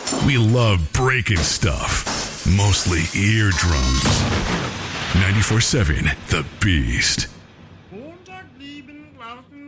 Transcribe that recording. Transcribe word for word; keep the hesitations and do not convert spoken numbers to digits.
We love breaking stuff, mostly eardrums. ninety-four seven The Beast. Montag lieben, warten